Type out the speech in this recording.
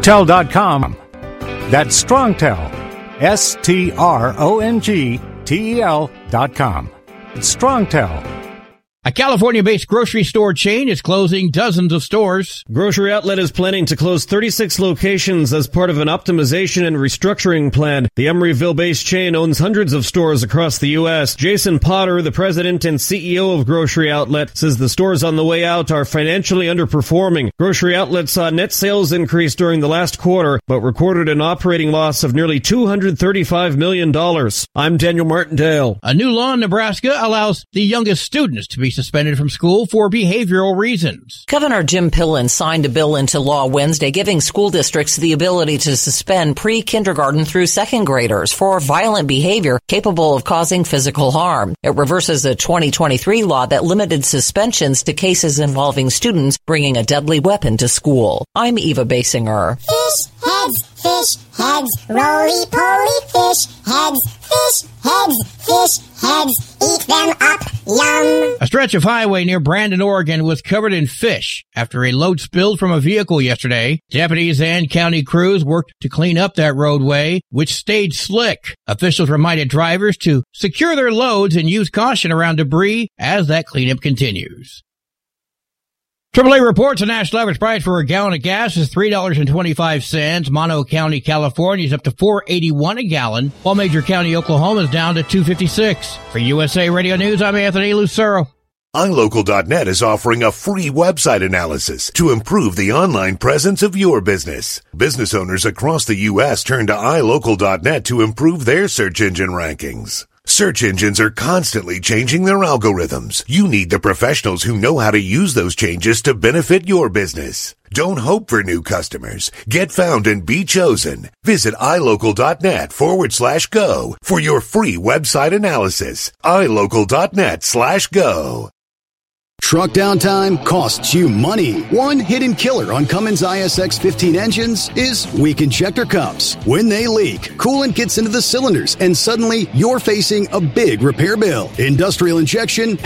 strongtel.com. That's Strongtel, STRONGTEL.com. It's Strongtel. A California-based grocery store chain is closing dozens of stores. Grocery Outlet is planning to close 36 locations as part of an optimization and restructuring plan. The Emeryville-based chain owns hundreds of stores across the U.S. Jason Potter, the president and CEO of Grocery Outlet, says the stores on the way out are financially underperforming. Grocery Outlet saw net sales increase during the last quarter, but recorded an operating loss of nearly $235 million. I'm Daniel Martindale. A new law in Nebraska allows the youngest students to be suspended from school for behavioral reasons. Governor Jim Pillen signed a bill into law Wednesday giving school districts the ability to suspend pre-kindergarten through second graders for violent behavior capable of causing physical harm. It reverses a 2023 law that limited suspensions to cases involving students bringing a deadly weapon to school. I'm Eva Basinger. Fish heads, roly-poly fish heads, eat them up, yum. A stretch of highway near Brandon, Oregon was covered in fish after a load spilled from a vehicle yesterday. Deputies and county crews worked to clean up that roadway, which stayed slick. Officials reminded drivers to secure their loads and use caution around debris as that cleanup continues. AAA reports the national average price for a gallon of gas is $3.25. Mono County, California is up to $4.81 a gallon, while Major County, Oklahoma is down to $2.56. For USA Radio News, I'm Anthony Lucero. iLocal.net is offering a free website analysis to improve the online presence of your business. Business owners across the U.S. turn to iLocal.net to improve their search engine rankings. Search engines are constantly changing their algorithms. You need the professionals who know how to use those changes to benefit your business. Don't hope for new customers. Get found and be chosen. Visit iLocal.net/go for your free website analysis. iLocal.net/go. Truck downtime costs you money. One hidden killer on Cummins ISX-15 engines is weak injector cups. When they leak, coolant gets into the cylinders, and suddenly you're facing a big repair bill. Industrial injection